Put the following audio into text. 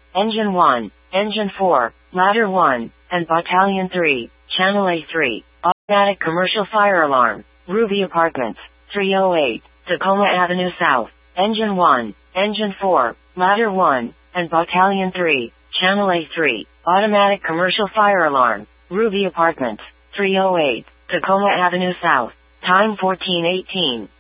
Engine 1, Engine 4, Ladder 1, and Battalion 3, Channel A3. Automatic commercial fire alarm. Ruby Apartments, 308, Tacoma Avenue South. Engine 1, Engine 4, Ladder 1, and Battalion 3, Channel A3. Automatic commercial fire alarm. Ruby Apartments, 308, Tacoma Avenue South. Time 14:18.